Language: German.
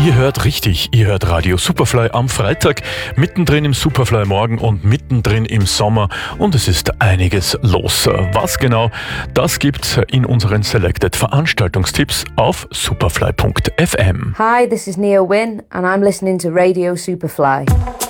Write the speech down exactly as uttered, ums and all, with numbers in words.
Ihr hört richtig, ihr hört Radio Superfly am Freitag, mittendrin im Superfly Morgen und mittendrin im Sommer und es ist einiges los. Was genau, das gibt's in unseren Selected Veranstaltungstipps auf superfly punkt f m. Hi, this is Neo Wynn and I'm listening to Radio Superfly.